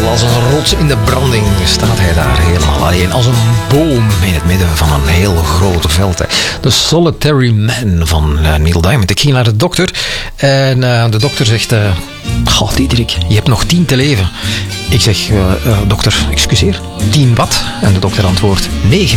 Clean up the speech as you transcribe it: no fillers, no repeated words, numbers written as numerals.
als een rots in de branding staat hij daar helemaal alleen. Als een boom in het midden van een heel groot veld. De Solitary Man van Neil Diamond. Ik ging naar de dokter en de dokter zegt... Diederik, je hebt nog 10 te leven. Ik zeg, dokter, excuseer, 10 wat? En de dokter antwoordt, 9.